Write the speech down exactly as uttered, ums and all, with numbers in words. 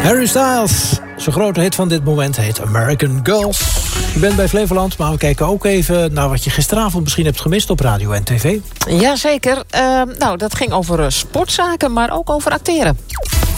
Harry Styles. Zijn grote hit van dit moment heet American Girls. Je bent bij Flevoland, maar we kijken ook even naar wat je gisteravond misschien hebt gemist op radio en tv. Jazeker. Uh, nou, dat ging over uh, sportzaken, maar ook over acteren.